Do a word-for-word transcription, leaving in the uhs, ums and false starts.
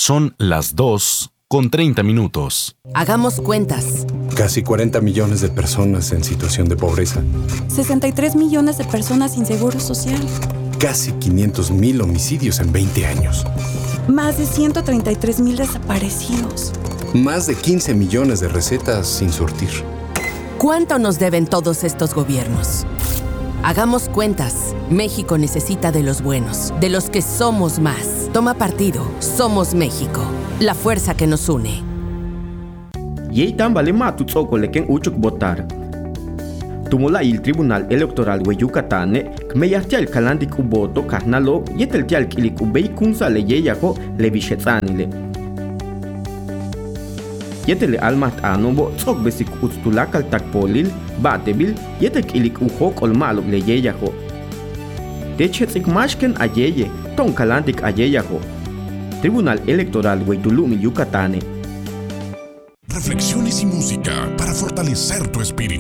Son las dos con treinta minutos. Hagamos cuentas. Casi cuarenta millones de personas en situación de pobreza. sesenta y tres millones de personas sin seguro social. Casi quinientos mil homicidios en veinte años. Más de ciento treinta y tres mil desaparecidos. Más de quince millones de recetas sin surtir. ¿Cuánto nos deben todos estos gobiernos? Hagamos cuentas. México necesita de los buenos, de los que somos más. Toma partido. Somos México. La fuerza que nos une. Yeitan vale matu tsoko leken uchuk votar. Tumula il Tribunal Electoral we Yucatane, kmeyartia el kalandik uboto kahnalo, yetel tial kilik ubei kunsa le yeyako le vishetsanile. Yetele almat anombo tsok besik utstulakal takpolil, batebil, yetel kilik uhok olmalo le yeyako. Techetsik mashken ayeye, ton kalandik ayeyako. Tribunal Electoral we Tulumi Yucatane. Reflexiones y música para fortalecer tu espíritu.